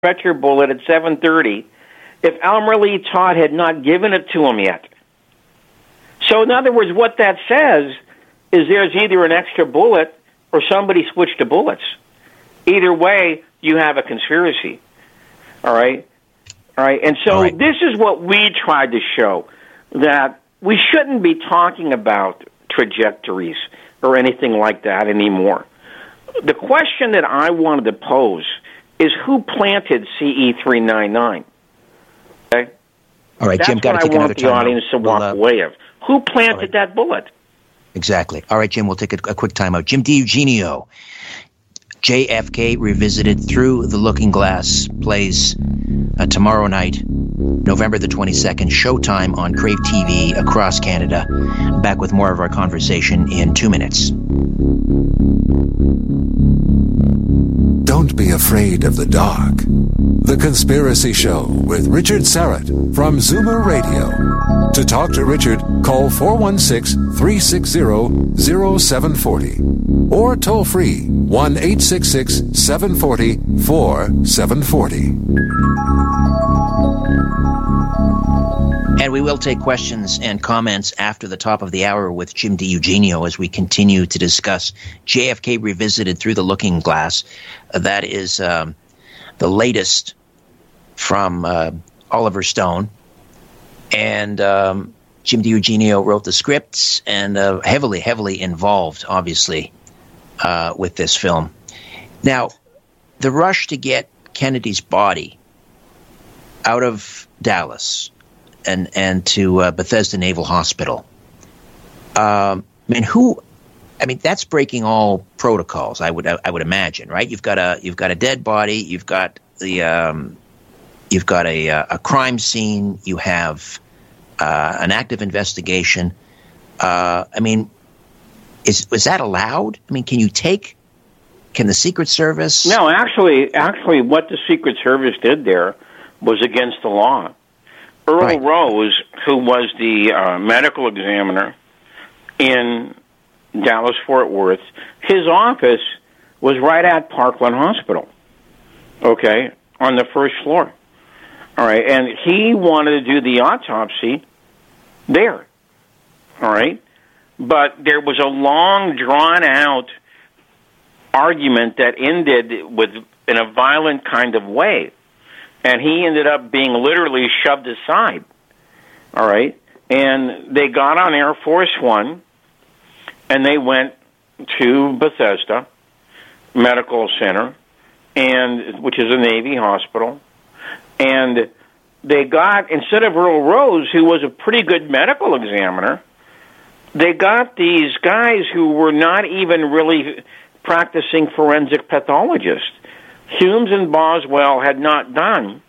stretcher bullet at 7:30 if Elmer Lee Todd had not given it to him yet. So in other words, what that says is there's either an extra bullet or somebody switched the bullets. Either way, you have a conspiracy. All right? All right. And so this is what we tried to show, that we shouldn't be talking about trajectories or anything like that anymore. The question that I wanted to pose is who planted CE-399? Okay? All right, Jim, got to take another time. That's what I want the audience to walk away of. Who planted that bullet? Exactly. All right, Jim, we'll take a quick time out. Jim DiEugenio, JFK Revisited Through the Looking Glass, plays tomorrow night, November the 22nd, Showtime on Crave TV across Canada. Back with more of our conversation in 2 minutes. Don't be afraid of the dark. The Conspiracy Show with Richard Syrett from Zoomer Radio. To talk to Richard, call 416-360-0740 or toll free 1-866-740-4740. And we will take questions and comments after the top of the hour with Jim DiEugenio as we continue to discuss JFK Revisited Through the Looking Glass. That is the latest from Oliver Stone. And Jim DiEugenio wrote the scripts and heavily involved, obviously, with this film. Now, the rush to get Kennedy's body out of Dallas and to Bethesda Naval Hospital. That's breaking all protocols. I would imagine, right? You've got a dead body. You've got a crime scene. You have an active investigation. Was that allowed? I mean, can the Secret Service? No, actually, what the Secret Service did there was against the law. Earl Rose, who was the medical examiner in Dallas-Fort Worth, his office was right at Parkland Hospital, okay, on the first floor. All right, and he wanted to do the autopsy there, all right? But there was a long, drawn-out argument that ended in a violent kind of way. And he ended up being literally shoved aside, all right? And they got on Air Force One, and they went to Bethesda Medical Center, which is a Navy hospital, and they got, instead of Earl Rose, who was a pretty good medical examiner, they got these guys who were not even really practicing forensic pathologists. Humes and Boswell had not done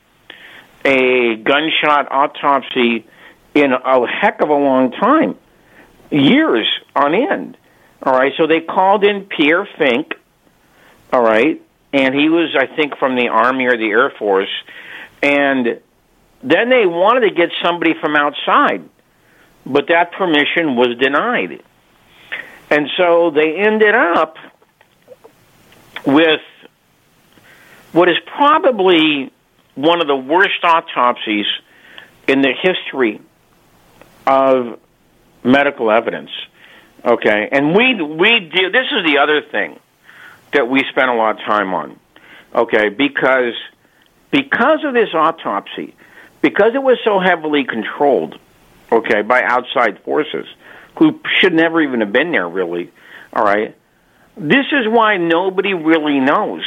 a gunshot autopsy in a heck of a long time, years on end. All right, so they called in Pierre Fink, all right, and he was, I think, from the Army or the Air Force, and then they wanted to get somebody from outside, but that permission was denied. And so they ended up with what is probably one of the worst autopsies in the history of medical evidence. Okay, and we do. This is the other thing that we spent a lot of time on. Okay, because of this autopsy, because it was so heavily controlled, okay, by outside forces who should never even have been there, really. All right, this is why nobody really knows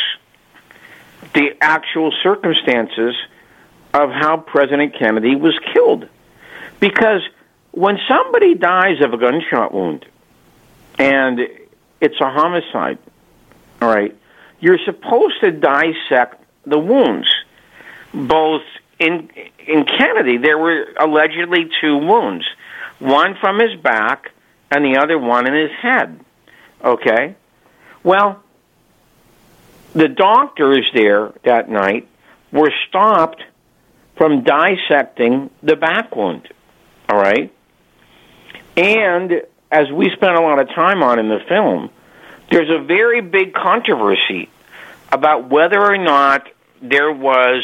the actual circumstances of how President Kennedy was killed. Because when somebody dies of a gunshot wound and it's a homicide, all right, you're supposed to dissect the wounds. Both in Kennedy, there were allegedly 2 wounds, one from his back and the other one in his head, okay? Well, the doctors there that night were stopped from dissecting the back wound, all right? And as we spent a lot of time on in the film, there's a very big controversy about whether or not there was